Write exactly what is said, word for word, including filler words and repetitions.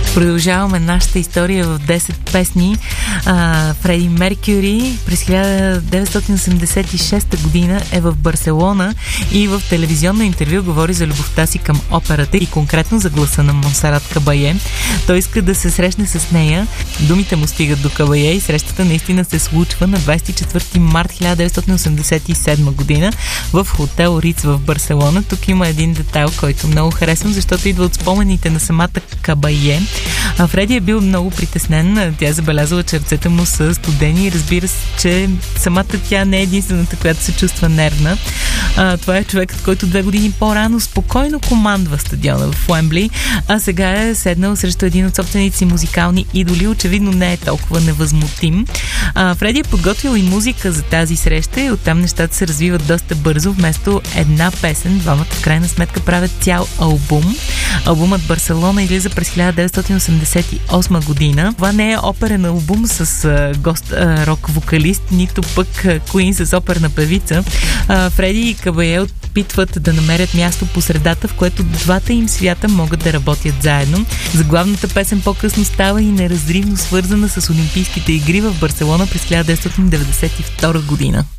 Продължаваме нашата история в десет песни. А, Фреди Меркюри през хиляда деветстотин осемдесет и шеста година е в Барселона и в телевизионно интервю говори за любовта си към операта и конкретно за гласа на Монсерат Кабае. Той иска да се срещне с нея. Думите му стигат до Кабае и срещата наистина се случва на двадесет и четвърти март хиляда деветстотин осемдесет и седма година в хотел Риц в Барселона. Тук има един детайл, който много харесвам, защото идва от спомените на самата Кабае. А Фреди е бил много притеснен. Тя забелязала, че ръцете му са студени и разбира се, че самата тя не е единствената, която се чувства нервна. А, това е човекът, който две години по-рано спокойно командва стадиона в Уембли, а сега е седнал срещу един от собствените си музикални идоли. Очевидно не е толкова невъзмутим. А, Фреди е подготвил и музика за тази среща и оттам нещата се развиват доста бързо. Вместо една песен, двамата в крайна сметка правят цял албум. Албумът Барселона излиза през хиляда деветстотин осемдесет и осма година. Това не е оперен албум с а, гост а, рок-вокалист, нито пък Куин с оперна певица. А, Фреди и Кабае опитват да намерят място по средата, в което двата им свята могат да работят заедно. Заглавната песен по-късно става и неразривно свързана с Олимпийските игри в Барселона през хиляда деветстотин деветдесет и втора година.